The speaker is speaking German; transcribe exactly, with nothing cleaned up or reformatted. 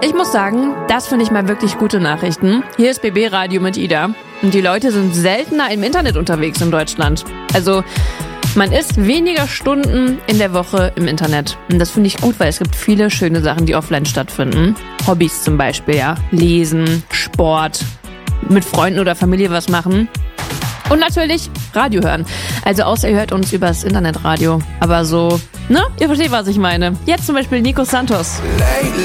Ich muss sagen, das finde ich mal wirklich gute Nachrichten. Hier ist B B Radio mit Ida. Und die Leute sind seltener im Internet unterwegs in Deutschland. Also man ist weniger Stunden in der Woche im Internet. Und das finde ich gut, weil es gibt viele schöne Sachen, die offline stattfinden. Hobbys zum Beispiel, ja. Lesen, Sport, mit Freunden oder Familie was machen. Und natürlich Radio hören. Also außer ihr hört uns übers Internetradio. Aber so, ne? Ihr versteht, was ich meine. Jetzt zum Beispiel Nico Santos.